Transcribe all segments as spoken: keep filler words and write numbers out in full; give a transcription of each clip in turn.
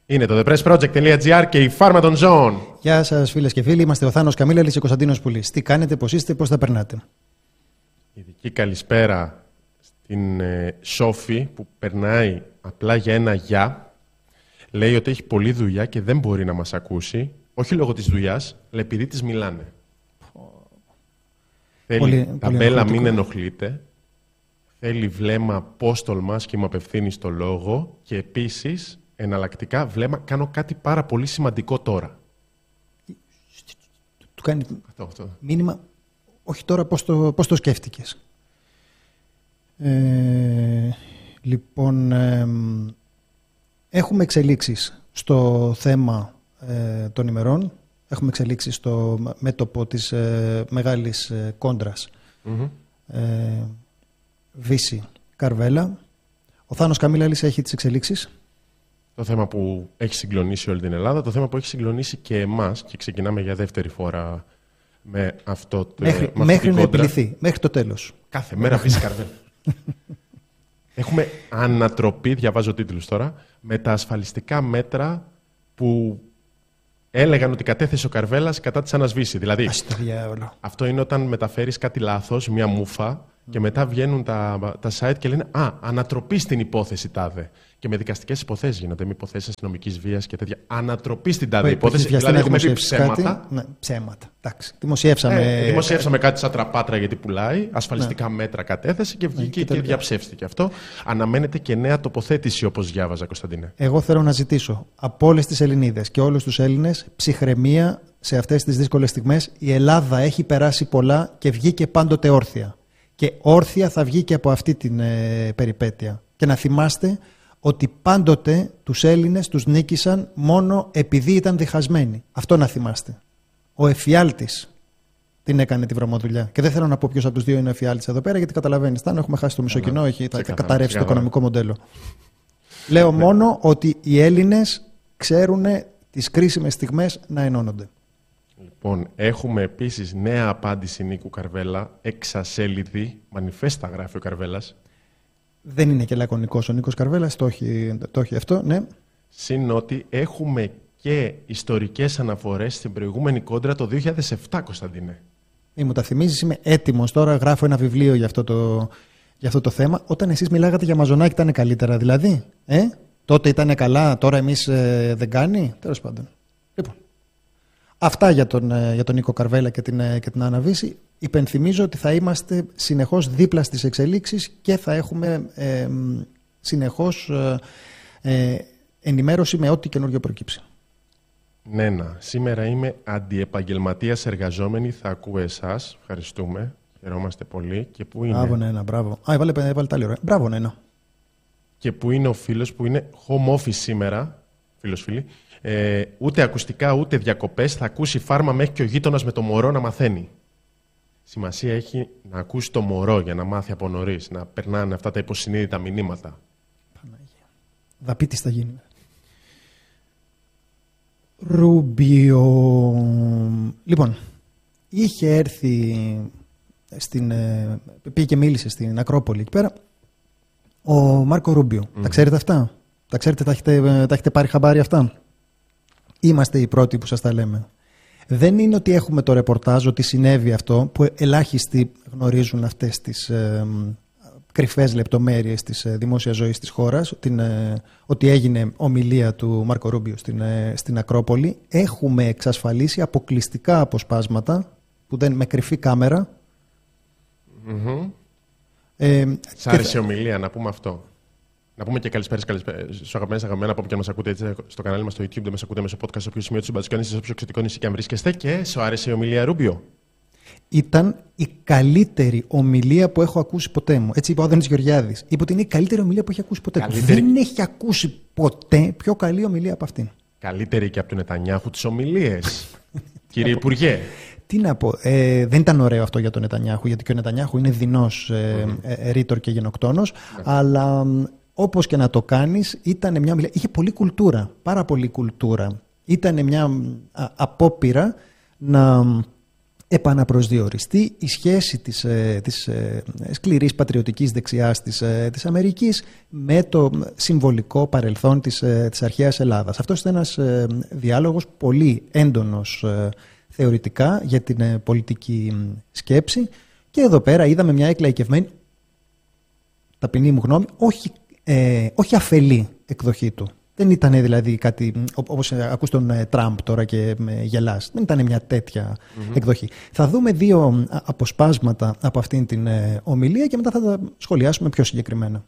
Είναι το thepressproject τελεία gr και η φάρμα των ζώων. Γεια σας φίλες και φίλοι, είμαστε ο Θάνος Καμίλαλης και ο Κωνσταντίνος Πουλής. Τι κάνετε, πώς είστε, πώς τα περνάτε? Ειδική καλησπέρα στην ε, Σόφη που περνάει απλά για ένα γεια. Λέει ότι έχει πολλή δουλειά και δεν μπορεί να μας ακούσει. Όχι λόγω της δουλειάς, αλλά επειδή της μιλάνε. Θέλει πολύ, ταμπέλα πολύ μην ενοχλείτε. Θέλει βλέμμα πώς τολμάς και μου απευθύνεις το λόγο. Και επίσης, εναλλακτικά, βλέμμα κάνω κάτι πάρα πολύ σημαντικό τώρα. Του κάνει αυτό, αυτό. μήνυμα, όχι τώρα πώς το, πώς το σκέφτηκες. Ε, λοιπόν, ε, έχουμε εξελίξεις στο θέμα ε, των ημερών. Έχουμε εξελίξεις στο μέτωπο της ε, μεγάλης ε, κόντρας Mm-hmm. ε, Βύση Καρβέλα. Ο Θάνος Καμίλαλης έχει τις εξελίξεις. Το θέμα που έχει συγκλονίσει όλη την Ελλάδα, το θέμα που έχει συγκλονίσει και εμάς, και ξεκινάμε για δεύτερη φορά με αυτό το Μέχρι, με μέχρι να κόντρα. επιληθεί, μέχρι το τέλος. Κάθε μέρα Βύση Καρβέλα. Έχουμε ανατροπή, διαβάζω τίτλους τώρα, με τα ασφαλιστικά μέτρα που έλεγαν ότι κατέθεσε ο Καρβέλας κατά της Άννας. Δηλαδή, Ας το διάολο. αυτό είναι όταν μεταφέρεις κάτι λάθος, μια μούφα, και μετά βγαίνουν τα, τα site και λένε «Α, ανατροπή στην υπόθεση τάδε». Και με δικαστικές υποθέσεις γίνονται, με υποθέσεις αστυνομικής βίας και τέτοια. Ανατροπή στην τάδε υπόθεση. Δηλαδή, έχουμε πει ψέματα. Κάτι. Ναι, ψέματα. Εντάξει. Δημοσιεύσαμε... Ε, δημοσιεύσαμε κάτι σαν τραπάτρα γιατί πουλάει. Ασφαλιστικά ναι. μέτρα κατέθεσε και βγήκε ναι, και, και διαψεύστηκε αυτό. Αναμένεται και νέα τοποθέτηση, όπως διάβαζα, Κωνσταντίνε. Εγώ θέλω να ζητήσω από όλες τις Ελληνίδες και όλους τους Έλληνες ψυχραιμία σε αυτές τις δύσκολες στιγμές. Η Ελλάδα έχει περάσει πολλά και βγήκε πάντοτε όρθια. Και όρθια θα βγει και από αυτή την ε, περιπέτεια. Και να θυμάστε ότι πάντοτε τους Έλληνες τους νίκησαν μόνο επειδή ήταν διχασμένοι. Αυτό να θυμάστε. Ο εφιάλτης την έκανε τη βρωμοδουλειά. Και δεν θέλω να πω ποιος από τους δύο είναι ο εφιάλτης εδώ πέρα, γιατί καταλαβαίνεις, Τάνο, έχουμε χάσει το μισό κοινό, έχει καταρρεύσει το οικονομικό μοντέλο. Λέω μόνο ότι οι Έλληνες ξέρουν τις κρίσιμες στιγμές να ενώνονται. Λοιπόν, έχουμε επίσης νέα απάντηση Νίκου Καρβέλα, εξασέλιδη, μανιφέστα γράφει ο Καρβέλας. Δεν είναι και λακωνικός ο Νίκος Καρβέλας, το έχει, το έχει αυτό, ναι. Συν ότι έχουμε και ιστορικές αναφορές στην προηγούμενη κόντρα το δύο χιλιάδες επτά, Κωνσταντίνε. Μη μου τα θυμίζεις, είμαι έτοιμος τώρα, γράφω ένα βιβλίο για αυτό το, για αυτό το θέμα. Όταν εσείς μιλάγατε για Μαζονάκη ήταν καλύτερα δηλαδή, ε? Τότε ήταν καλά, τώρα εμείς ε, δεν κάνει, τέλος πάντων. Λοιπόν. Αυτά για τον, για τον Νίκο Καρβέλα και την, και την Άννα Βύση. Υπενθυμίζω ότι θα είμαστε συνεχώς δίπλα στις εξελίξεις και θα έχουμε ε, συνεχώς ε, ενημέρωση με ό,τι καινούργιο προκύψει. Νένα, σήμερα είμαι αντιεπαγγελματίας εργαζόμενη, θα ακούω εσάς. Ευχαριστούμε, χαιρόμαστε πολύ. Και πού είναι... Μπράβο Νένα, μπράβο. Α, έβαλε, έβαλε τα ωραία. Μπράβο Νένα. Και πού είναι ο φίλος που είναι home office σήμερα, φίλος φίλοι. Ε, ούτε ακουστικά ούτε διακοπές, θα ακούσει φάρμα μέχρι και ο γείτονας με το μωρό να μαθαίνει. Σημασία έχει να ακούσει το μωρό για να μάθει από νωρίς, να περνάνε αυτά τα υποσυνείδητα μηνύματα. Παναγία. Δαπίτης θα γίνει. Ρούμπιο. Λοιπόν, είχε έρθει στην, πήγε και μίλησε στην Ακρόπολη εκεί πέρα ο Μάρκο Ρούμπιο. Mm. Τα ξέρετε αυτά? Τα ξέρετε, τα έχετε, τα έχετε πάρει χαμπάρι αυτά? Είμαστε οι πρώτοι που σας τα λέμε. Δεν είναι ότι έχουμε το ρεπορτάζ ότι συνέβη αυτό, που ελάχιστοι γνωρίζουν αυτές τις ε, κρυφές λεπτομέρειες της ε, δημόσιας ζωής της χώρας, την, ε, ότι έγινε ομιλία του Μάρκο Ρούμπιο στην, ε, στην Ακρόπολη. Έχουμε εξασφαλίσει αποκλειστικά αποσπάσματα, που δεν με κρυφή κάμερα. Mm-hmm. Ε, Σ' άρεσε η ομιλία, να πούμε αυτό. Να πούμε και καλησπέρα στους αγαπημένους αγαπημένα από όπου και να μας ακούτε έτσι, στο κανάλι μας στο YouTube, δεν μας ακούτε μέσω podcast, στο οποίο σημείο του συμπατισκόνης, σε όποιο εξωτικό νησί και αν βρίσκεστε. Και σου άρεσε η ομιλία Ρούμπιο? Ήταν η καλύτερη ομιλία που έχω ακούσει ποτέ μου. Έτσι είπε ο Άδωνης Γεωργιάδης. Είπε ότι είναι η καλύτερη ομιλία που έχει ακούσει ποτέ. Καλύτερη... Δεν έχει ακούσει ποτέ πιο καλή ομιλία από αυτήν. Καλύτερη και από τον Νετανιάχου τις ομιλίες. Κύριε Υπουργέ. Τι να πω, ε, δεν ήταν ωραίο αυτό για τον Νετανιάχου, γιατί και ο Νετανιάχου είναι δεινός ε, mm. ε, ρήτορ και γενοκτόνος, mm. αλλά όπως και να το κάνεις, ήταν μια ομιλία. Είχε πολλή κουλτούρα, πάρα πολλή κουλτούρα. Ήταν μια α, απόπειρα να επαναπροσδιοριστεί η σχέση της, της σκληρής πατριωτικής δεξιάς της, της Αμερικής με το συμβολικό παρελθόν της, της αρχαίας Ελλάδας. Αυτός ήταν ένας διάλογος πολύ έντονος θεωρητικά για την πολιτική σκέψη και εδώ πέρα είδαμε μια εκλαϊκευμένη, ταπεινή μου γνώμη, όχι, ε, όχι αφελή εκδοχή του. Δεν ήταν δηλαδή κάτι όπως ακούς τον Τραμπ τώρα και γελάς. Δεν ήταν μια τέτοια mm-hmm. εκδοχή. Θα δούμε δύο αποσπάσματα από αυτήν την ομιλία και μετά θα τα σχολιάσουμε πιο συγκεκριμένα.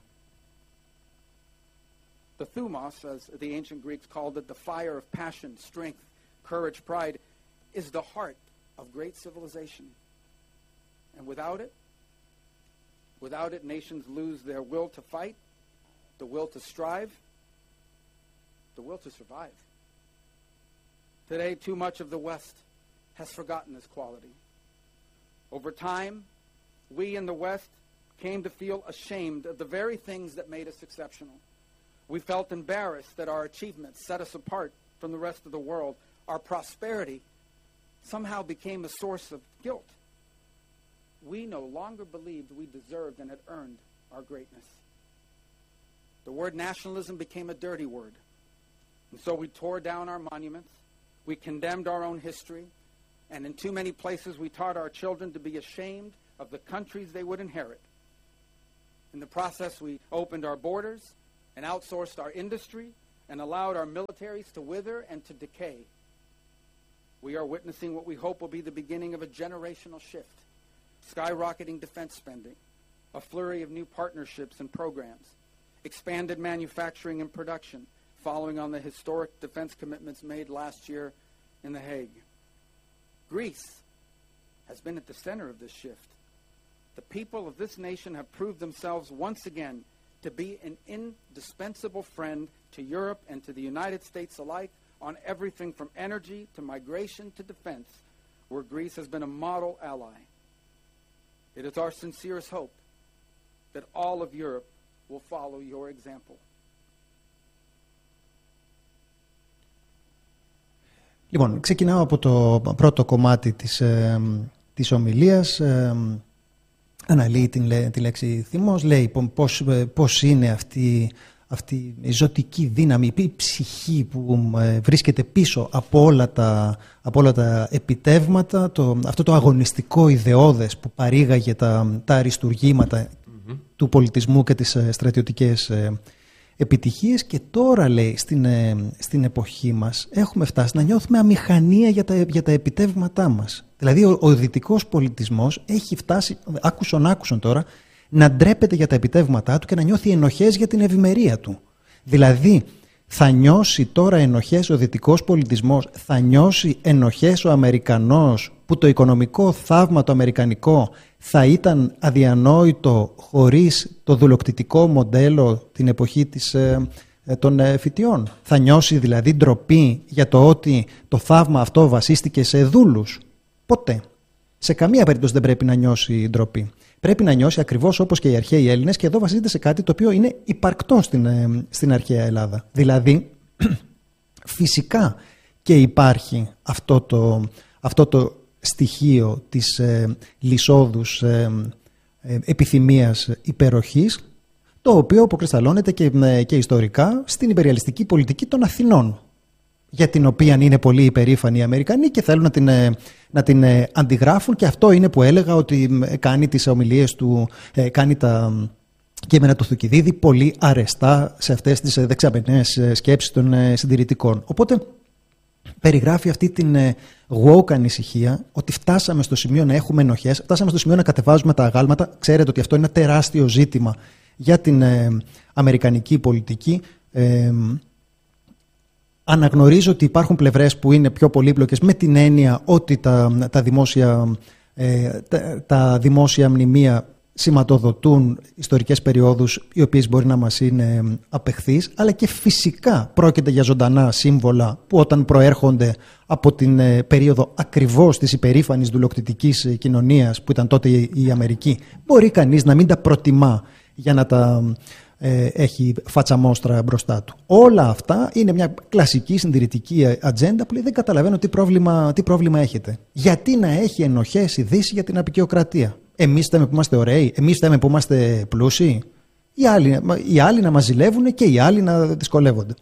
The thumos, as the ancient Greeks called it, the fire of passion, strength, courage, pride, is the heart of great civilization. And without it, without it, nations lose their will to fight, the will to strive, the will to survive. Today, too much of the West has forgotten this quality. Over time, we in the West came to feel ashamed of the very things that made us exceptional. We felt embarrassed that our achievements set us apart from the rest of the world. Our prosperity somehow became a source of guilt. We no longer believed we deserved and had earned our greatness. The word nationalism became a dirty word. And so we tore down our monuments, we condemned our own history, and in too many places we taught our children to be ashamed of the countries they would inherit. In the process, we opened our borders and outsourced our industry and allowed our militaries to wither and to decay. We are witnessing what we hope will be the beginning of a generational shift, skyrocketing defense spending, a flurry of new partnerships and programs, expanded manufacturing and production, following on the historic defense commitments made last year in The Hague. Greece has been at the center of this shift. The people of this nation have proved themselves once again to be an indispensable friend to Europe and to the United States alike on everything from energy to migration to defense, where Greece has been a model ally. It is our sincerest hope that all of Europe will follow your example. Λοιπόν, ξεκινάω από το πρώτο κομμάτι της, ε, της ομιλίας. Ε, αναλύει την, τη λέξη θυμός, λέει πώς, πώς είναι αυτή, αυτή η ζωτική δύναμη, η ψυχή που ε, βρίσκεται πίσω από όλα τα, από όλα τα επιτεύγματα, το, αυτό το αγωνιστικό ιδεώδες που παρήγαγε τα, τα αριστουργήματα mm-hmm. του πολιτισμού και τις ε, στρατιωτικές ε, επιτυχίες. Και τώρα, λέει, στην, στην εποχή μας έχουμε φτάσει να νιώθουμε αμηχανία για τα, για τα επιτεύγματά μας. Δηλαδή ο, ο δυτικός πολιτισμός έχει φτάσει, άκουσον άκουσον τώρα, να ντρέπεται για τα επιτεύγματά του και να νιώθει ενοχές για την ευημερία του. Δηλαδή θα νιώσει τώρα ενοχές ο δυτικός πολιτισμός, θα νιώσει ενοχές ο Αμερικανός που το οικονομικό θαύμα το αμερικανικό θα ήταν αδιανόητο χωρίς το δουλοκτητικό μοντέλο την εποχή της, ε, των ε, φοιτιών. Θα νιώσει δηλαδή ντροπή για το ότι το θαύμα αυτό βασίστηκε σε δούλους. Ποτέ. Σε καμία περίπτωση δεν πρέπει να νιώσει ντροπή. Πρέπει να νιώσει ακριβώς όπως και οι αρχαίοι Έλληνες, και εδώ βασίζεται σε κάτι το οποίο είναι υπαρκτό στην, ε, στην αρχαία Ελλάδα. Δηλαδή, φυσικά και υπάρχει αυτό το, αυτό το στοιχείο της ε, λυσόδους ε, ε, επιθυμίας υπεροχής, το οποίο αποκρισταλώνεται και, ε, και ιστορικά στην υπεριαλιστική πολιτική των Αθηνών, για την οποία είναι πολύ υπερήφανοι οι Αμερικανοί και θέλουν να την, ε, να την ε, αντιγράφουν, και αυτό είναι που έλεγα ότι ε, κάνει τις ομιλίες του, ε, κάνει τα κείμενα του Θουκυδίδη πολύ αρεστά σε αυτές τις ε, δεξαμενές ε, σκέψεις των ε, συντηρητικών. Οπότε περιγράφει αυτή την ε, woke ανησυχία, ότι φτάσαμε στο σημείο να έχουμε ενοχές, φτάσαμε στο σημείο να κατεβάζουμε τα αγάλματα. Ξέρετε ότι αυτό είναι ένα τεράστιο ζήτημα για την ε, αμερικανική πολιτική. Ε, αναγνωρίζω ότι υπάρχουν πλευρές που είναι πιο πολύπλοκες, με την έννοια ότι τα, τα, δημόσια, ε, τα, τα δημόσια μνημεία σηματοδοτούν ιστορικές περιόδους οι οποίες μπορεί να μας είναι απεχθείς, αλλά και φυσικά πρόκειται για ζωντανά σύμβολα που όταν προέρχονται από την περίοδο ακριβώς της υπερήφανης δουλοκτητικής κοινωνίας που ήταν τότε η Αμερική, μπορεί κανείς να μην τα προτιμά για να τα, ε, έχει φατσαμόστρα μπροστά του. Όλα αυτά είναι μια κλασική συντηρητική ατζέντα που λέει δεν καταλαβαίνω τι πρόβλημα, τι πρόβλημα έχετε. Γιατί να έχει ενοχές η Δύση για την αποικιοκρατία? Εμείς φταίμε που είμαστε ωραίοι, εμείς φταίμε που είμαστε πλούσιοι, οι άλλοι, οι άλλοι να μας ζηλεύουν και οι άλλοι να δυσκολεύονται.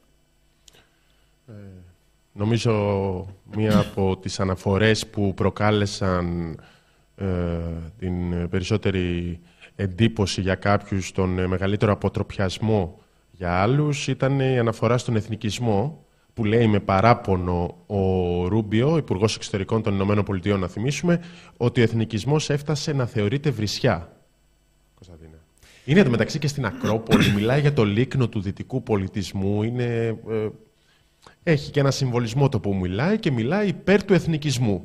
Ε, νομίζω μία από τις αναφορές που προκάλεσαν ε, την περισσότερη εντύπωση για κάποιους, τον μεγαλύτερο αποτροπιασμό για άλλους, ήταν η αναφορά στον εθνικισμό, που λέει με παράπονο ο Ρούμπιο, Υπουργός Εξωτερικών των Ηνωμένων Πολιτειών, να θυμίσουμε, ότι ο εθνικισμός έφτασε να θεωρείται βρισιά. Κωνσταντίνε. Είναι εντωμεταξύ και στην Ακρόπολη, μιλάει για το λίκνο του δυτικού πολιτισμού, είναι, ε, έχει και ένα συμβολισμό το που μιλάει και μιλάει υπέρ του εθνικισμού.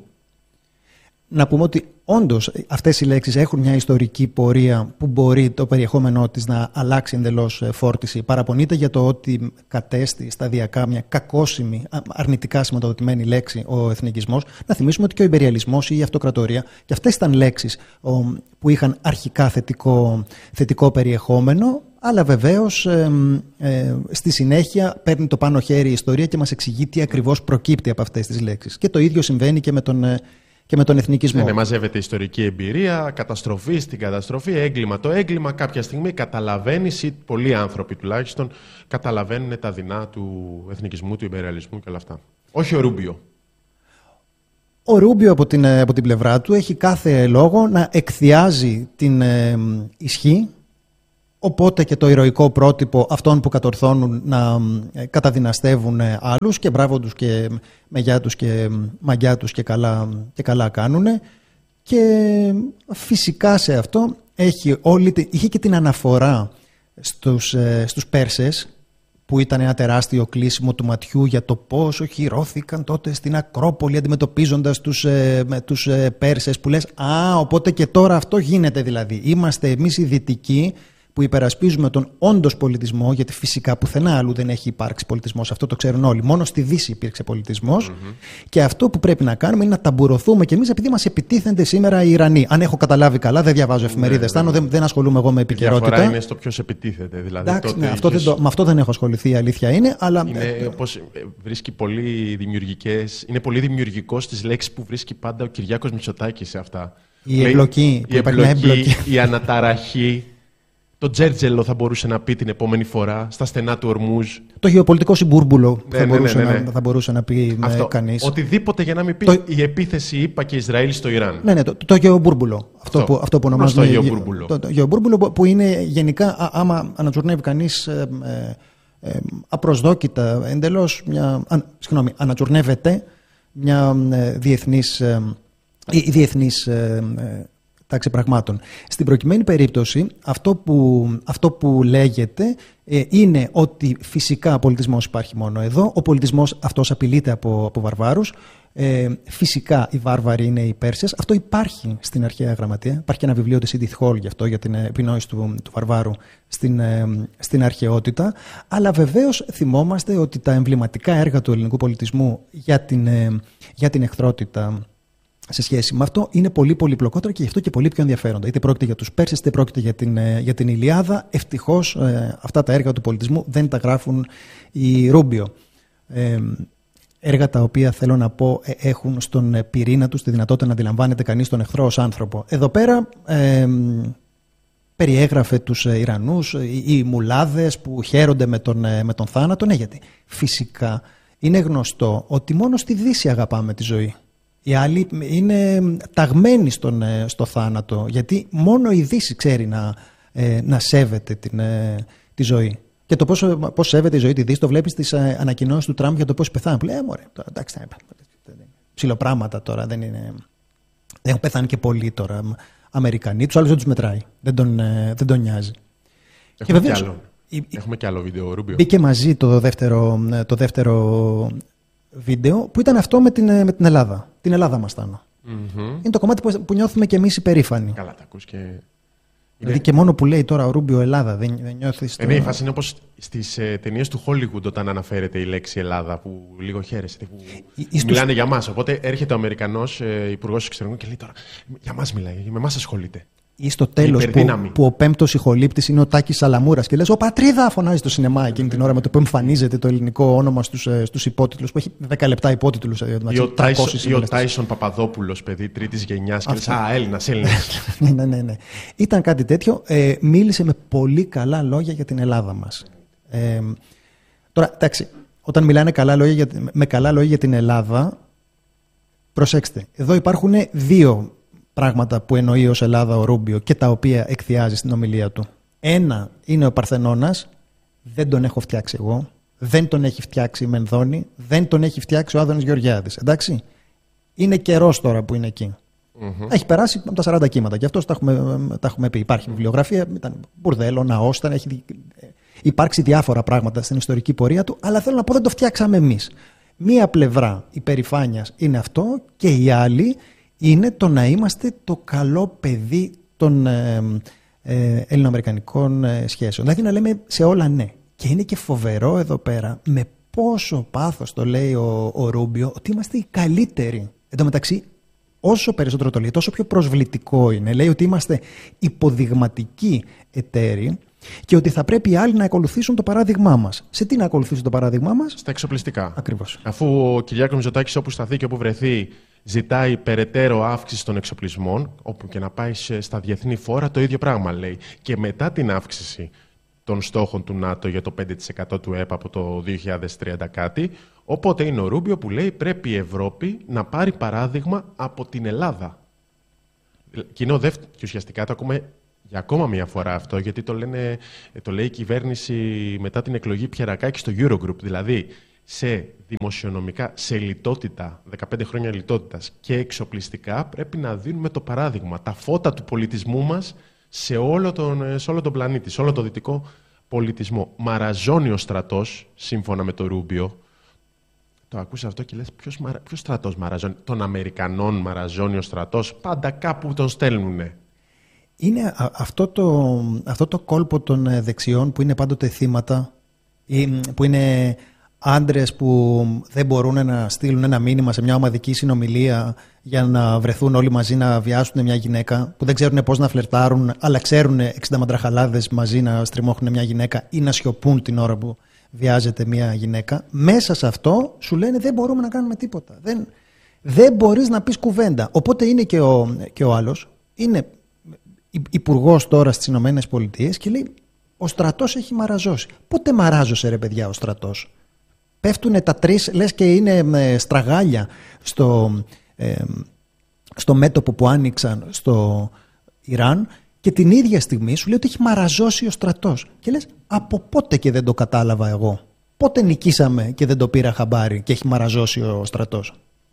Να πούμε ότι όντως αυτές οι λέξεις έχουν μια ιστορική πορεία που μπορεί το περιεχόμενό της να αλλάξει εντελώς φόρτιση. Παραπονείται για το ότι κατέστη σταδιακά μια κακώσιμη, αρνητικά σηματοδοτημένη λέξη ο εθνικισμός. Να θυμίσουμε ότι και ο ιμπεριαλισμός ή η αυτοκρατορία, και αυτές ήταν λέξεις που είχαν αρχικά θετικό, θετικό περιεχόμενο, αλλά βεβαίως ε, ε, στη συνέχεια παίρνει το πάνω χέρι η ιστορία και μας εξηγεί τι ακριβώς προκύπτει από αυτές τις λέξεις. Και το ίδιο συμβαίνει και με τον και με τον εθνικισμό. Ναι, ναι, μαζεύεται ιστορική εμπειρία, καταστροφή στην καταστροφή, έγκλημα το έγκλημα. Κάποια στιγμή καταλαβαίνεις, ή πολλοί άνθρωποι τουλάχιστον, καταλαβαίνουν τα δεινά του εθνικισμού, του ιμπεριαλισμού και όλα αυτά. Όχι ο Ρούμπιο. Ο Ρούμπιο από την, από την πλευρά του έχει κάθε λόγο να εκθιάζει την ε, ισχύ, οπότε και το ηρωικό πρότυπο αυτών που κατορθώνουν να ε, καταδυναστεύουν ε, άλλους, και μπράβο τους και μεγιά τους και μαγιά τους και καλά, και καλά κάνουν. Και φυσικά σε αυτό έχει όλη, είχε και την αναφορά στους, ε, στους Πέρσες, που ήταν ένα τεράστιο κλείσιμο του ματιού για το πόσο χειρώθηκαν τότε στην Ακρόπολη αντιμετωπίζοντας τους, ε, τους ε, Πέρσες, που λες «Α, οπότε και τώρα αυτό γίνεται δηλαδή». Είμαστε εμείς οι Δυτικοί που υπερασπίζουμε τον όντως πολιτισμό, γιατί φυσικά πουθενά αλλού δεν έχει υπάρξει πολιτισμός, αυτό το ξέρουν όλοι. Μόνο στη Δύση υπήρξε πολιτισμός. Mm-hmm. Και αυτό που πρέπει να κάνουμε είναι να ταμπουρωθούμε κι εμείς, επειδή μας επιτίθενται σήμερα οι Ιρανοί. Αν έχω καταλάβει καλά, δεν διαβάζω εφημερίδες, ναι, ναι, ναι. δεν, δεν ασχολούμαι εγώ με επικαιρότητα. Η διαφορά είναι στο ποιος επιτίθεται. Δηλαδή, Εντάξει, τότε ναι, αυτό είχες... δεν το, με αυτό δεν έχω ασχοληθεί, η αλήθεια είναι. Αλλά... Είναι, όπως βρίσκει πολύ δημιουργικές, είναι πολύ δημιουργικό στις λέξεις που βρίσκει πάντα ο Κυριάκος Μητσοτάκης σε αυτά. Η εμπλοκή, η, εμπλοκή, η αναταραχή. Το τζέρτζελο θα μπορούσε να πει την επόμενη φορά, στα στενά του Ορμούζ. Το γεωπολιτικό συμπούρμπουλο που ναι, θα, ναι, μπορούσε ναι, ναι, ναι. Να, θα μπορούσε να πει κανείς. Οτιδήποτε για να μην πει το... η επίθεση ΗΠΑ και Ισραήλ στο Ιράν. Ναι, ναι, το, το γεωπούρμπουλο. Αυτό, αυτό, που, αυτό που ονομάζουμε. Το γεωπούρμπουλο. Το, το γεωπούρμπουλο που είναι γενικά, α, άμα ανατζουρνεύει κανείς ε, ε, ε, απροσδόκητα, εντελώς μια. Α, συγγνώμη, ανατζουρνεύεται μια ε, διεθνής. Ε, η, η διεθνής ε, ε, τάξη πραγμάτων. Στην προκειμένη περίπτωση, αυτό που, αυτό που λέγεται ε, είναι ότι φυσικά ο πολιτισμός υπάρχει μόνο εδώ. Ο πολιτισμός αυτός απειλείται από, από βαρβάρους. Ε, φυσικά οι βάρβαροι είναι οι Πέρσες. Αυτό υπάρχει στην αρχαία γραμματεία. Υπάρχει και ένα βιβλίο της Edith Hall γι' αυτό, για την επινόηση του, του βαρβάρου στην, ε, στην αρχαιότητα. Αλλά βεβαίως θυμόμαστε ότι τα εμβληματικά έργα του ελληνικού πολιτισμού για την, ε, για την εχθρότητα σε σχέση με αυτό είναι πολύ πολυπλοκότερα και γι' αυτό και πολύ πιο ενδιαφέροντα. Είτε πρόκειται για τους Πέρσες, είτε πρόκειται για την, για την Ηλιάδα. Ευτυχώς ε, αυτά τα έργα του πολιτισμού δεν τα γράφουν οι Ρούμπιο. Ε, έργα τα οποία, θέλω να πω, έχουν στον πυρήνα τους τη δυνατότητα να αντιλαμβάνεται κανείς τον εχθρό ως άνθρωπο. Εδώ πέρα ε, περιέγραφε τους Ιρανούς, οι, οι μουλάδες που χαίρονται με τον, με τον θάνατο. Ναι, γιατί φυσικά είναι γνωστό ότι μόνο στη Δύση αγαπάμε τη ζωή. Οι άλλοι είναι ταγμένοι στον, στο θάνατο, γιατί μόνο η Δύση ξέρει να, ε, να σέβεται την, ε, τη ζωή. Και το πώς, πώς σέβεται η ζωή τη Δύση το βλέπεις στις ε, ανακοινώσεις του Τραμπ για το πώς πεθάνει. Που λέει, μωρέ, τώρα, εντάξει, ψιλοπράγματα τώρα, δεν είναι... Δεν έχουν πεθάνει και πολλοί τώρα Αμερικανοί, τους άλλους δεν τους μετράει, δεν τον, ε, δεν τον νοιάζει. Έχουμε και, βεβαίως, άλλο. Η, Έχουμε και άλλο βίντεο, Ρούμπιο. Μπήκε μαζί το δεύτερο... Το δεύτερο βίντεο που ήταν αυτό με την, με την Ελλάδα. Την Ελλάδα μας τάνω. Mm-hmm. Είναι το κομμάτι που, που νιώθουμε και εμείς υπερήφανοι. Καλά, τα ακούς και... Δηλαδή είναι... και μόνο που λέει τώρα ο Ρούμπιο Ελλάδα, δεν, δεν νιώθεις... Το... Ε, ναι, η φάση είναι όπως στις ε, ταινίες του Hollywood όταν αναφέρεται η λέξη Ελλάδα, που λίγο χαίρεσαι, που Είς μιλάνε τους... για μας. Οπότε έρχεται ο Αμερικανός ε, υπουργός εξωτερικών και λέει τώρα, για μας μιλάει, με εμάς ασχολείται. Ή στο τέλος που, που ο πέμπτος ηχολήπτης είναι ο Τάκης Σαλαμούρας και λες «Ω πατρίδα!» φωνάζει στο σινεμά εκείνη την ώρα με το που εμφανίζεται το ελληνικό όνομα στους, στους υπότιτλους, που έχει δέκα λεπτά υπότιτλους. Ή ο Τάισον Παπαδόπουλος, παιδί τρίτης γενιάς και λες «Α, Έλληνας, Έλληνας». ναι, ναι, ναι. Ήταν κάτι τέτοιο. Ε, μίλησε με πολύ καλά λόγια για την Ελλάδα μας. Ε, τώρα, εντάξει, όταν μιλάνε καλά λόγια για, με καλά λόγια για την Ελλάδα, προσέξτε, εδώ υπάρχουν δύο πράγματα που εννοεί ως Ελλάδα ο Ρούμπιο και τα οποία εκθιάζει στην ομιλία του. Ένα είναι ο Παρθενώνας, δεν τον έχω φτιάξει εγώ, δεν τον έχει φτιάξει η Μενδώνη, δεν τον έχει φτιάξει ο Άδωνης Γεωργιάδης. Εντάξει, είναι καιρός τώρα που είναι εκεί. Mm-hmm. Έχει περάσει από τα σαράντα κύματα και αυτό τα έχουμε, τα έχουμε πει. Υπάρχει βιβλιογραφία, ήταν μπουρδέλο, ναός, ήταν, έχει υπάρξει διάφορα πράγματα στην ιστορική πορεία του, αλλά θέλω να πω δεν το φτιάξαμε εμείς. Μία πλευρά υπερηφάνειας είναι αυτό και η άλλη είναι το να είμαστε το καλό παιδί των ε, ε, ελληνοαμερικανικών ε, σχέσεων. Δηλαδή να λέμε σε όλα ναι. Και είναι και φοβερό εδώ πέρα με πόσο πάθος το λέει ο, ο Ρούμπιο ότι είμαστε οι καλύτεροι. Εν τω μεταξύ, όσο περισσότερο το λέει, τόσο πιο προσβλητικό είναι. Λέει ότι είμαστε υποδειγματικοί εταίροι και ότι θα πρέπει οι άλλοι να ακολουθήσουν το παράδειγμά μας. Σε τι να ακολουθήσουν το παράδειγμά μας? Στα εξοπλιστικά. Ακριβώς. Αφού ο Κυριάκος Μητσοτάκης όπου σταθεί και όπου βρεθεί ζητάει περαιτέρω αύξηση των εξοπλισμών, όπου και να πάει στα διεθνή φόρα, το ίδιο πράγμα λέει. Και μετά την αύξηση των στόχων του ΝΑΤΟ για το πέντε τοις εκατό του ΕΠ από το δύο χιλιάδες τριάντα κάτι, οπότε είναι ο Ρούμπιο που λέει πρέπει η Ευρώπη να πάρει παράδειγμα από την Ελλάδα. Και είναι ο δεύτερο, και ουσιαστικά το ακούμε για ακόμα μία φορά αυτό, γιατί το, λένε, το λέει η κυβέρνηση μετά την εκλογή Πιερακάκη στο Eurogroup, δηλαδή σε δημοσιονομικά, σε λιτότητα, δεκαπέντε χρόνια λιτότητας και εξοπλιστικά πρέπει να δίνουμε το παράδειγμα, τα φώτα του πολιτισμού μας σε όλο τον, σε όλο τον πλανήτη, σε όλο το δυτικό πολιτισμό. Μαραζώνει ο στρατός, σύμφωνα με το Ρούμπιο. Το ακούς αυτό και λες ποιος, ποιος στρατός μαραζώνει? Των Αμερικανών μαραζώνει ο στρατός, πάντα κάπου τον στέλνουνε. Είναι αυτό το, αυτό το κόλπο των δεξιών που είναι πάντοτε θύματα, ή που είναι άντρες που δεν μπορούν να στείλουν ένα μήνυμα σε μια ομαδική συνομιλία για να βρεθούν όλοι μαζί να βιάσουν μια γυναίκα, που δεν ξέρουν πώς να φλερτάρουν, αλλά ξέρουν εξήντα μαντραχαλάδες μαζί να στριμώχνουν μια γυναίκα ή να σιωπούν την ώρα που βιάζεται μια γυναίκα. Μέσα σε αυτό σου λένε δεν μπορούμε να κάνουμε τίποτα. Δεν, δεν μπορείς να πεις κουβέντα. Οπότε είναι και ο, και ο άλλος, είναι υπουργός τώρα στις Ηνωμένες Πολιτείες και λέει ο στρατός έχει μαραζώσει. Πότε μαράζωσε ρε παιδιά ο στρατός? Πέφτουνε τα τρεις, λες και είναι στραγάλια στο, ε, στο μέτωπο που άνοιξαν στο Ιράν και την ίδια στιγμή σου λέει ότι έχει μαραζώσει ο στρατός. Και λες από πότε και δεν το κατάλαβα εγώ? Πότε νικήσαμε και δεν το πήρα χαμπάρι και έχει μαραζώσει ο στρατός?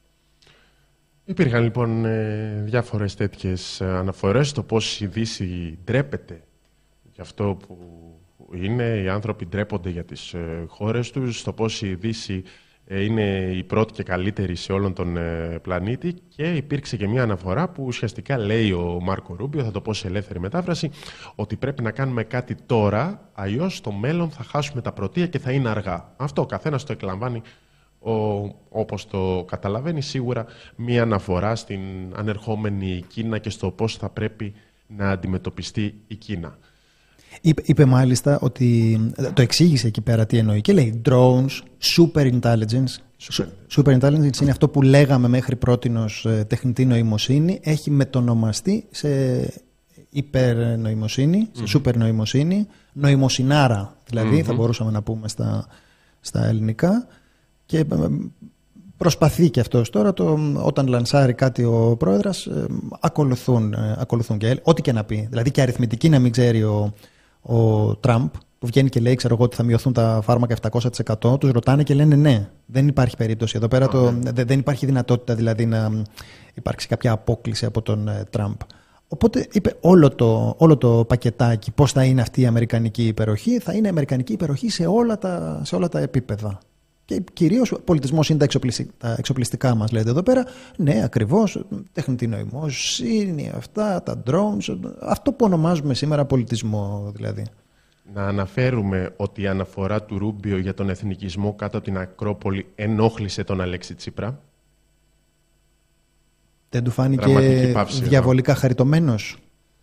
Υπήρχαν λοιπόν διάφορες τέτοιες αναφορές στο πώς η Δύση ντρέπεται για αυτό που είναι, οι άνθρωποι ντρέπονται για τις χώρες τους, στο πώς η Δύση είναι η πρώτη και καλύτερη σε όλον τον πλανήτη, και υπήρξε και μια αναφορά που ουσιαστικά λέει ο Μάρκο Ρούμπιο, θα το πω σε ελεύθερη μετάφραση, ότι πρέπει να κάνουμε κάτι τώρα, αλλιώς στο μέλλον θα χάσουμε τα πρωτεία και θα είναι αργά. Αυτό ο καθένας το εκλαμβάνει ο, όπως το καταλαβαίνει, σίγουρα μια αναφορά στην ανερχόμενη Κίνα και στο πώς θα πρέπει να αντιμετωπιστεί η Κίνα. Είπε, είπε μάλιστα ότι το εξήγησε εκεί πέρα τι εννοεί και λέει drones, super intelligence. Super, super intelligence είναι αυτό που λέγαμε μέχρι πρότινος τεχνητή νοημοσύνη, έχει μετονομαστεί σε υπερνοημοσύνη, mm-hmm. σε super νοημοσύνη, νοημοσυνάρα δηλαδή, mm-hmm. θα μπορούσαμε να πούμε στα, στα ελληνικά, και προσπαθεί και αυτός τώρα, το, όταν λανσάρει κάτι ο πρόεδρας, ακολουθούν, ακολουθούν και ό,τι και να πει. Δηλαδή και αριθμητική να μην ξέρει ο, ο Τραμπ, που βγαίνει και λέει, ξέρω εγώ, ότι θα μειωθούν τα φάρμακα επτακόσια τοις εκατό, τους ρωτάνε και λένε ναι, δεν υπάρχει περίπτωση. Εδώ πέρα το, δε, δεν υπάρχει δυνατότητα δηλαδή να υπάρξει κάποια απόκλιση από τον Τραμπ. Οπότε είπε όλο το, όλο το πακετάκι πώς θα είναι αυτή η αμερικανική υπεροχή, θα είναι αμερικανική υπεροχή σε όλα τα, σε όλα τα επίπεδα. Και κυρίως ο πολιτισμός είναι τα, εξοπλιστι... τα εξοπλιστικά μας, λέτε εδώ πέρα. Ναι, ακριβώς, τεχνητή νοημοσύνη, αυτά, τα drones, αυτό που ονομάζουμε σήμερα πολιτισμό δηλαδή. Να αναφέρουμε ότι η αναφορά του Ρούμπιο για τον εθνικισμό κάτω από την Ακρόπολη ενόχλησε τον Αλέξη Τσίπρα. Δεν του φάνηκε διαβολικά χαριτωμένος?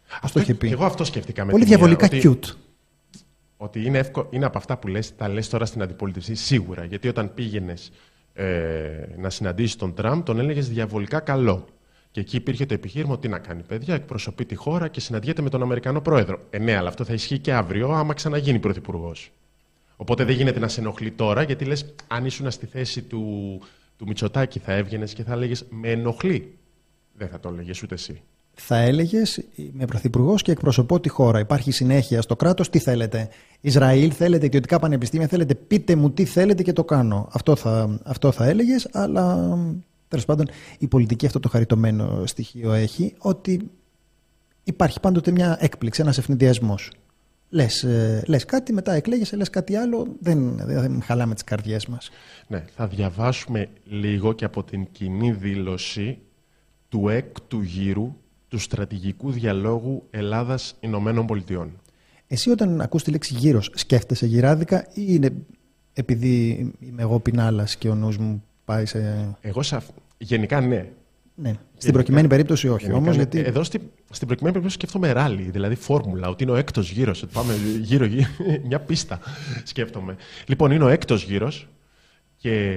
Αυτό είχε πει. Και εγώ αυτό σκέφτηκα. Πολύ διαβολικά μία, cute. Ότι, ότι είναι, εύκολο, είναι από αυτά που λες, τα λες τώρα στην αντιπολίτευση, σίγουρα. Γιατί όταν πήγαινες ε, να συναντήσεις τον Τραμπ, τον έλεγες διαβολικά καλό. Και εκεί υπήρχε το επιχείρημα ότι να κάνει παιδιά, εκπροσωπεί τη χώρα και συναντιέται με τον Αμερικανό πρόεδρο. Ε, ναι, αλλά αυτό θα ισχύει και αύριο, άμα ξαναγίνει πρωθυπουργός. Οπότε δεν γίνεται να σε ενοχλεί τώρα, γιατί λες, αν ήσουν στη θέση του, του Μητσοτάκη, θα έβγαινες και θα έλεγες με ενοχλεί. Δεν θα το έλεγες ούτε εσύ. Θα έλεγες με πρωθυπουργός και εκπροσωπώ τη χώρα. Υπάρχει συνέχεια στο κράτος. Τι θέλετε, Ισραήλ θέλετε, ιδιωτικά πανεπιστήμια θέλετε, πείτε μου τι θέλετε και το κάνω. Αυτό θα, αυτό θα έλεγες, αλλά τέλος πάντων η πολιτική αυτό το χαριτωμένο στοιχείο έχει, ότι υπάρχει πάντοτε μια έκπληξη, ένας ευνηδιασμός. Λες, ε, λες κάτι, μετά εκλέγεσαι, λες κάτι άλλο, δεν, δεν χαλάμε τις καρδιές μας. Ναι, θα διαβάσουμε λίγο και από την κοινή δήλωση του έκτου γύρου του στρατηγικού διαλόγου Ελλάδας-Ηνωμένων Πολιτειών. Εσύ όταν ακούς τη λέξη γύρος, σκέφτεσαι γυράδικα ή είναι επειδή είμαι εγώ πινάλας και ο νους μου πάει σε... Εγώ σε... γενικά ναι. Ναι. Στην προκειμένη περίπτωση όχι όμως. Γιατί... Εδώ στη, στην προκειμένη περίπτωση σκέφτομαι ράλι, δηλαδή φόρμουλα, ότι είναι ο έκτος γύρος. Ότι πάμε γύρω, γύρω, μια πίστα σκέφτομαι. Λοιπόν, είναι ο έκτος γύρος και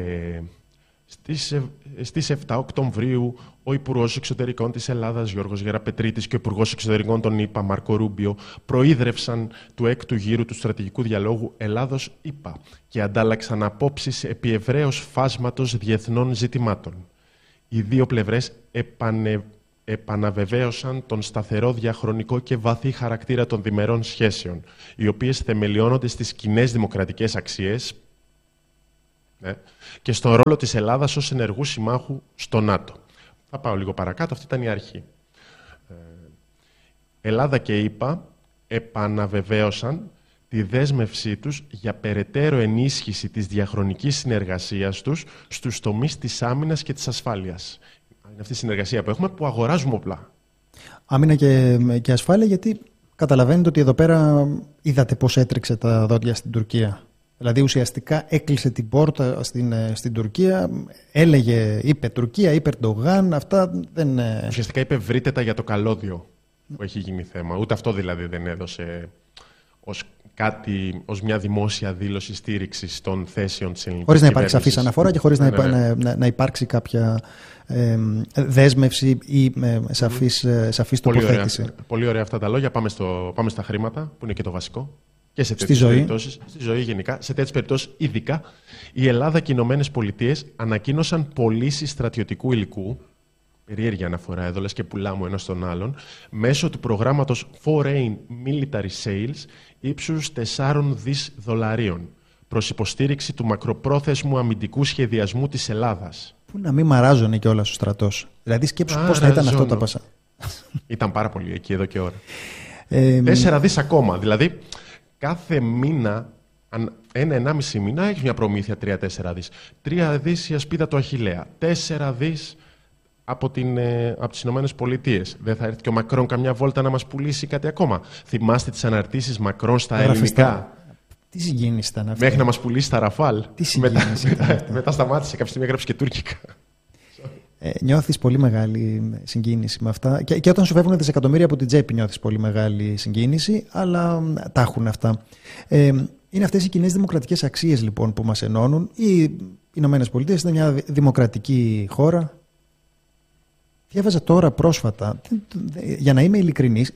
στις, στις επτά Οκτωβρίου ο Υπουργός Εξωτερικών της Ελλάδας Γιώργος Γεραπετρίτης και ο Υπουργός Εξωτερικών των ΗΠΑ Μάρκο Ρούμπιο προείδρευσαν του έκτου γύρου του στρατηγικού διαλόγου Ελλάδος-ΗΠΑ και αντάλλαξαν απόψεις επί ευρέως φάσματος διεθνών ζητημάτων. Οι δύο πλευρές επανε... επαναβεβαίωσαν τον σταθερό διαχρονικό και βαθύ χαρακτήρα των διμερών σχέσεων, οι οποίες θεμελιώνονται στις κοινές δημοκρατικές αξίες, ναι, και στον ρόλο της Ελλάδας ως ενεργού συμμάχου στο ΝΑΤΟ. Θα πάω λίγο παρακάτω, αυτή ήταν η αρχή. Ε, Ελλάδα και ΗΠΑ επαναβεβαίωσαν τη δέσμευσή τους για περαιτέρω ενίσχυση της διαχρονικής συνεργασίας τους στους τομείς της άμυνας και της ασφάλειας. Είναι αυτή η συνεργασία που έχουμε, που αγοράζουμε όπλα. Άμυνα και, και ασφάλεια, γιατί καταλαβαίνετε ότι εδώ πέρα είδατε πώς έτρεξε τα δόντια στην Τουρκία. Δηλαδή ουσιαστικά έκλεισε την πόρτα στην, στην Τουρκία, έλεγε, είπε Τουρκία, είπε Ερντογάν, αυτά δεν... Ουσιαστικά είπε βρείτε τα για το καλώδιο που έχει γίνει θέμα. Ούτε αυτό δηλαδή δεν έδωσε ως κάτι, ως μια δημόσια δήλωση στήριξης των θέσεων της ελληνικής κυβέρνησης. Χωρίς να υπάρξει σαφής αναφορά και χωρίς ναι, να, ναι, ναι. Να, να υπάρξει κάποια ε, δέσμευση ή ε, σαφής, ε, σαφής πολύ τοποθέτηση. Ωραία, πολύ ωραία αυτά τα λόγια. Πάμε, στο, πάμε στα χρήματα, που είναι και το βασικό. Και σε τέτοιες περιπτώσεις, στη ζωή γενικά, σε τέτοιες περιπτώσεις ειδικά, η Ελλάδα και οι Ηνωμένες Πολιτείες ανακοίνωσαν πωλήσεις στρατιωτικού υλικού, περίεργη αναφορά εδώ, λες και πουλάμε ο ένας τον άλλον, μέσω του προγράμματος Foreign Military Sales ύψους τεσσάρων δισεκατομμυρίων δολαρίων, προς υποστήριξη του μακροπρόθεσμου αμυντικού σχεδιασμού της Ελλάδας. Πού να μην μαράζωνε κιόλας ο στρατός. Δηλαδή σκέψου πώς θα ήταν αυτό το πασά. Ήταν πάρα πολύ εκεί εδώ και ώρα. Ε, Τέσσερα δις ακόμα. Δηλαδή κάθε μήνα, ένα-ενάμιση μήνα, έχει μια προμήθεια τρία-τέσσερα δις. Τρία δις η ασπίδα του Αχιλλέα. Τέσσερα δις από, την, από τις Ηνωμένες Πολιτείες. Δεν θα έρθει και ο Μακρόν καμιά βόλτα να μας πουλήσει κάτι ακόμα? Θυμάστε τις αναρτήσεις Μακρόν στα ελληνικά? Τι συγκίνηση ήταν αυτή? Μέχρι να μας πουλήσει τα Ραφάλ. Τι συγκίνηση ήταν αυτή? Μετά σταμάτησε, κάποια στιγμή έγραψε και τουρκικά. Ε, νιώθεις πολύ μεγάλη συγκίνηση με αυτά. Και, και όταν σου φεύγουν δισεκατομμύρια από την τσέπη, νιώθεις πολύ μεγάλη συγκίνηση, αλλά τα έχουν αυτά. Ε, είναι αυτές οι κοινές δημοκρατικές αξίες λοιπόν που μας ενώνουν. Οι Ηνωμένες Πολιτείες είναι μια δημοκρατική χώρα. Διάβαζα τώρα πρόσφατα, για να είμαι ειλικρινής,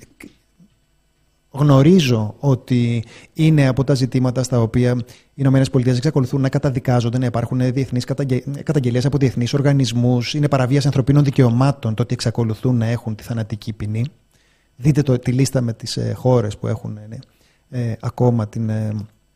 γνωρίζω ότι είναι από τα ζητήματα στα οποία οι Ηνωμένες Πολιτείες εξακολουθούν να καταδικάζονται, να υπάρχουν διεθνείς καταγγελίες από διεθνείς οργανισμούς, είναι παραβίαση ανθρωπίνων δικαιωμάτων το ότι εξακολουθούν να έχουν τη θανατική ποινή. Δείτε το, τη λίστα με τις ε, χώρες που έχουν ε, ε, ακόμα την ε,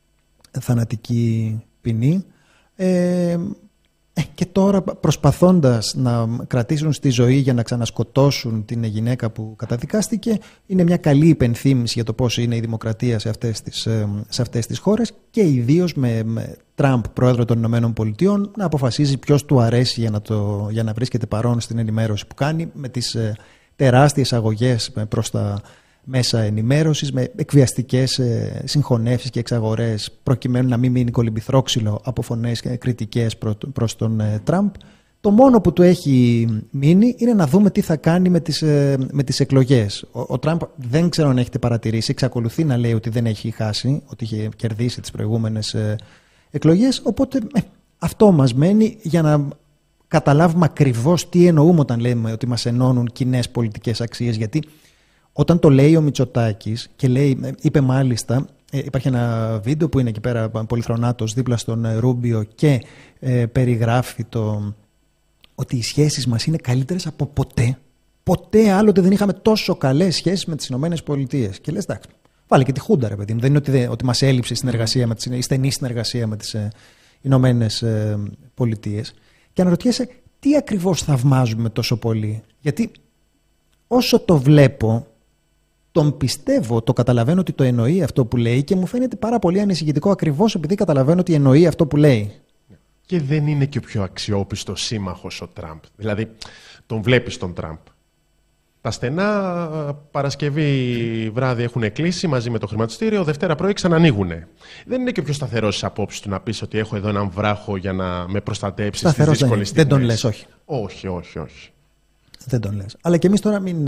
θανατική ποινή. Ε, Και τώρα προσπαθώντας να κρατήσουν στη ζωή για να ξανασκοτώσουν την γυναίκα που καταδικάστηκε, είναι μια καλή υπενθύμηση για το πώς είναι η δημοκρατία σε αυτές τις, σε αυτές τις χώρες, και ιδίως με, με Τραμπ, πρόεδρο των Ηνωμένων Πολιτειών, να αποφασίζει ποιος του αρέσει για να, το, για να βρίσκεται παρόν στην ενημέρωση που κάνει, με τις ε, τεράστιες αγωγές προς τα μέσα ενημέρωσης, με εκβιαστικές ε, συγχωνεύσεις και εξαγορές, προκειμένου να μην μείνει κολυμπηθρόξυλο από φωνές κριτικές προ, προς τον ε, Τραμπ. Το μόνο που του έχει μείνει είναι να δούμε τι θα κάνει με τις, με τις εκλογές. Ο, ο Τραμπ, δεν ξέρω αν έχετε παρατηρήσει, εξακολουθεί να λέει ότι δεν έχει χάσει, ότι είχε κερδίσει τις προηγούμενες εκλογές, οπότε ε, αυτό μας μένει για να καταλάβουμε ακριβώς τι εννοούμε όταν λέμε ότι μας ενώνουν κοινές πολιτικές αξίες. Γιατί όταν το λέει ο Μητσοτάκης και λέει, είπε μάλιστα, ε, υπάρχει ένα βίντεο που είναι εκεί πέρα πολυθρονάτος δίπλα στον Ρούμπιο και ε, περιγράφει το, ότι οι σχέσεις μας είναι καλύτερες από ποτέ. Ποτέ άλλοτε δεν είχαμε τόσο καλές σχέσεις με τις Ηνωμένες Πολιτείες. Και λες, εντάξει, βάλε και τη Χούντα, ρε παιδί μου. Δεν είναι ότι, ότι μας έλειψε η, συνεργασία με τις, η στενή συνεργασία με τις ε, Ηνωμένες ε, Πολιτείες. Και αναρωτιέσαι τι ακριβώς θαυμάζουμε τόσο πολύ. Γιατί όσο το βλέπω, τον πιστεύω, το καταλαβαίνω ότι το εννοεί αυτό που λέει και μου φαίνεται πάρα πολύ ανησυχητικό ακριβώς επειδή καταλαβαίνω ότι εννοεί αυτό που λέει. Και δεν είναι και ο πιο αξιόπιστος σύμμαχος ο Τραμπ. Δηλαδή, τον βλέπεις τον Τραμπ. Τα στενά Παρασκευή βράδυ έχουν κλείσει μαζί με το χρηματιστήριο, Δευτέρα πρωί ξανανοίγουνε. Δεν είναι και ο πιο σταθερός στις απόψεις του να πεις ότι έχω εδώ έναν βράχο για να με προστατέψει στις δύσκολες στιγμές. Δεν τον λες, όχι. Όχι, όχι, όχι. Δεν τον λες. Αλλά και εμείς τώρα μην,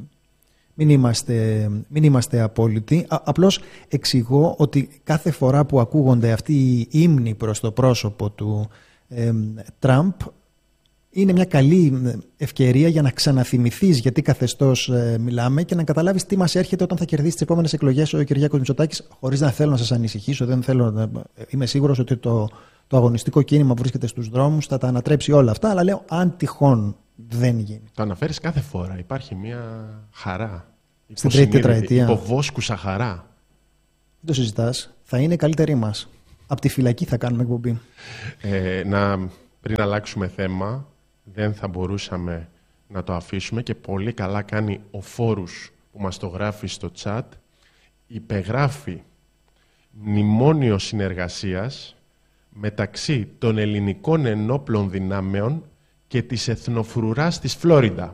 μην, είμαστε, μην είμαστε απόλυτοι. Α, απλώς εξηγώ ότι κάθε φορά που ακούγονται αυτοί οι ύμνοι προς το πρόσωπο του ε, Τραμπ, είναι μια καλή ευκαιρία για να ξαναθυμηθείς γιατί καθεστώς ε, μιλάμε και να καταλάβεις τι μας έρχεται όταν θα κερδίσει τις επόμενες εκλογές ο Κυριάκος Μητσοτάκης, χωρίς να θέλω να σας ανησυχήσω. Δεν θέλω να... Είμαι σίγουρος ότι το, το αγωνιστικό κίνημα που βρίσκεται στους δρόμους θα τα ανατρέψει όλα αυτά, αλλά λέω αν τυχόν δεν γίνει. Το αναφέρεις κάθε φορά. Υπάρχει μια χαρά. Στην τρίτη τετραετία. Υποβόσκουσα χαρά. Δεν το συζητάς. Θα είναι καλύτερη μας. Από τη φυλακή θα κάνουμε εκπομπή. Ε, να, πριν αλλάξουμε θέμα, δεν θα μπορούσαμε να το αφήσουμε και πολύ καλά κάνει ο Φόρους που μας το γράφει στο chat. Υπεγράφει μνημόνιο συνεργασίας μεταξύ των ελληνικών ενόπλων δυνάμεων και της εθνοφρουράς της Φλόριντα.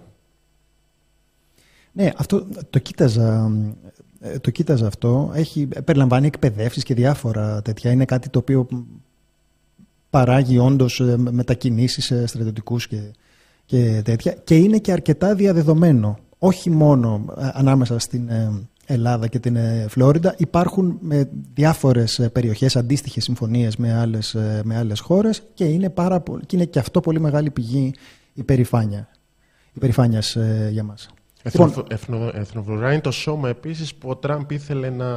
Ναι, αυτό το κοίταζα, το κοίταζα αυτό. Έχει, περιλαμβάνει εκπαιδεύσεις και διάφορα τέτοια. Είναι κάτι το οποίο παράγει όντως μετακινήσεις στρατιωτικούς και, και τέτοια. Και είναι και αρκετά διαδεδομένο. Όχι μόνο ανάμεσα στην Ελλάδα και την Φλόριντα. Υπάρχουν με διάφορες περιοχές αντίστοιχες συμφωνίες με άλλες, με άλλες χώρες και είναι, πάρα πολύ, και είναι και αυτό πολύ μεγάλη πηγή υπερηφάνεια, υπερηφάνειας ε, για μας. Εθνο, εθνο, εθνοφρουρά είναι το σώμα επίσης που ο Τραμπ ήθελε να,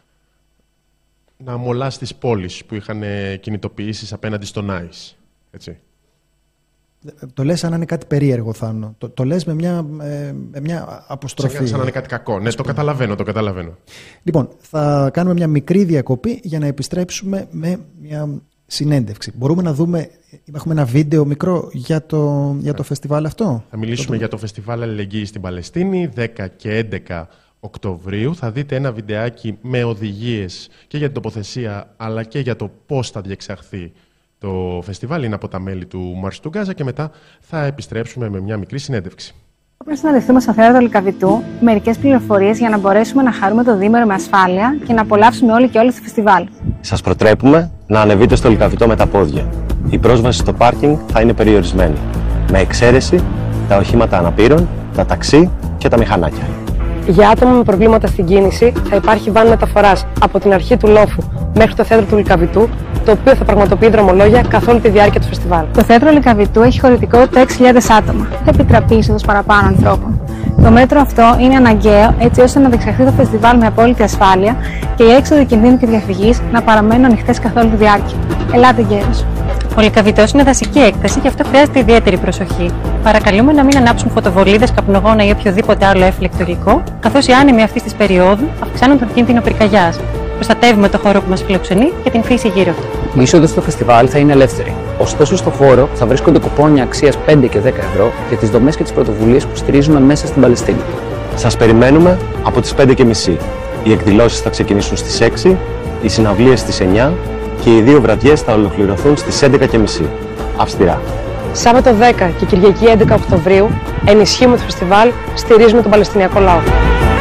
να αμολάσει τις πόλεις που είχαν κινητοποιήσεις απέναντι στον Άις. Έτσι. Το λες σαν να είναι κάτι περίεργο, Θάνο. Το, το λες με μια, ε, με μια αποστροφή. Σαν, σαν να είναι κάτι κακό. Ναι, το καταλαβαίνω, το καταλαβαίνω. Λοιπόν, θα κάνουμε μια μικρή διακοπή για να επιστρέψουμε με μια συνέντευξη. Μπορούμε να δούμε, έχουμε ένα βίντεο μικρό για το, για το φεστιβάλ αυτό. Θα μιλήσουμε το... για το φεστιβάλ Αλληλεγγύης στην Παλαιστίνη, δέκα και έντεκα Οκτωβρίου. Θα δείτε ένα βιντεάκι με οδηγίες και για την τοποθεσία, αλλά και για το πώς θα διεξαχθεί το φεστιβάλ. Είναι από τα μέλη του Μάρς του Γκάζα και μετά θα επιστρέψουμε με μια μικρή συνέντευξη. Πριν συναντηθούμε στο θέατρο Λυκαβητού, μερικές πληροφορίες για να μπορέσουμε να χαρούμε το διήμερο με ασφάλεια και να απολαύσουμε όλοι και όλες το φεστιβάλ. Σας προτρέπουμε να ανεβείτε στο Λυκαβητό με τα πόδια. Η πρόσβαση στο πάρκινγκ θα είναι περιορισμένη. Με εξαίρεση τα οχήματα αναπήρων, τα ταξί και τα μηχανάκια. Για άτομα με προβλήματα στην κίνηση θα υπάρχει βαν μεταφοράς από την αρχή του λόφου μέχρι το θέατρο του Λυκαβητού, το οποίο θα πραγματοποιεί δρομολόγια καθ' όλη τη διάρκεια του φεστιβάλ. Το θέατρο Λυκαβητού έχει χωρητικότητα έξι χιλιάδες άτομα. Θα επιτραπεί είσοδος παραπάνω ανθρώπων. Το μέτρο αυτό είναι αναγκαίο έτσι ώστε να διεξαχθεί το φεστιβάλ με απόλυτη ασφάλεια και οι έξοδοι κινδύνου και διαφυγής να παραμένουν ανοιχτές καθ' όλη τη διάρκεια. Ελάτε γέρος. Ο Λυκαβητός είναι δασική έκταση και αυτό χρειάζεται ιδιαίτερη προσοχή. Παρακαλούμε να μην ανάψουν φωτοβολίδες, καπνογόνα ή οποιοδήποτε άλλο έφλεκτο υλικό, καθώς οι άνεμοι αυτής της περίοδου αυξάνουν τον κίνδυνο πυρκαγιάς. Προστατεύουμε το χώρο που μας φιλοξενεί και την φύση γύρω του. Η είσοδος στο φεστιβάλ θα είναι ελεύθερη. Ωστόσο, στο χώρο θα βρίσκονται κουπόνια αξίας πέντε και δέκα ευρώ για τις δομές και τις πρωτοβουλίες που στηρίζουμε μέσα στην Παλαιστίνη. Σας περιμένουμε από τις πέντε και μισή. Οι εκδηλώσεις θα ξεκινήσουν στις έξι, οι συναυλίες στις εννιά και οι δύο βραδιές θα ολοκληρωθούν στις έντεκα και μισή. Αυστηρά. Σάββατο δέκα και Κυριακή έντεκα Οκτωβρίου ενισχύουμε το φεστιβάλ, στηρίζουμε τον Παλαιστινιακό λαό.